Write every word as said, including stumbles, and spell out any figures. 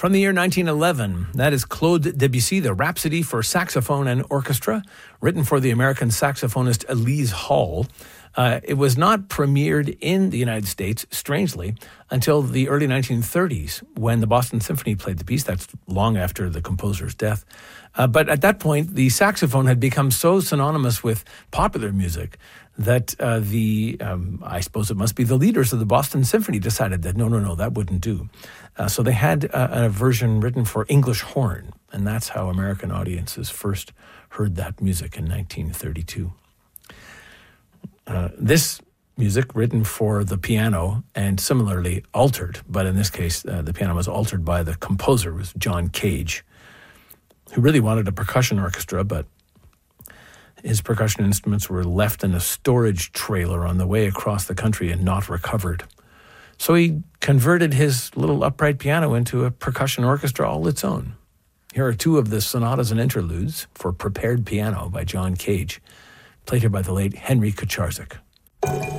From the year nineteen eleven, that is Claude Debussy, the Rhapsody for Saxophone and Orchestra, written for the American saxophonist Elise Hall. Uh, it was not premiered in the United States, strangely, until the early nineteen thirties, when the Boston Symphony played the piece. That's long after the composer's death. Uh, but at that point, the saxophone had become so synonymous with popular music that uh, the, um, I suppose it must be the leaders of the Boston Symphony decided that no, no, no, that wouldn't do. Uh, so they had uh, a version written for English horn, and that's how American audiences first heard that music in nineteen thirty-two. Uh, this music, written for the piano and similarly altered, but in this case, uh, the piano was altered by the composer, was John Cage, who really wanted a percussion orchestra, but his percussion instruments were left in a storage trailer on the way across the country and not recovered. So he converted his little upright piano into a percussion orchestra all its own. Here are two of the sonatas and interludes for prepared piano by John Cage, played here by the late Henry Kucharczyk.